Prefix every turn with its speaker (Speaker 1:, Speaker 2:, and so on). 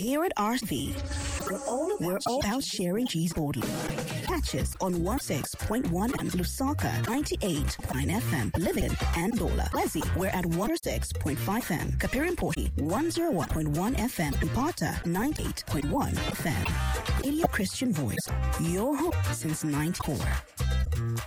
Speaker 1: Here at RV, we're all about sharing cheese boldly. Catch us on 16.1 FM Lusaka, 98.9 FM Livingston and Dola. Leslie, we're at 106.5 FM. Kapirimporti, 101.1 FM. Ipata, 98.1 FM. Radio Christian Voice, your home since 94.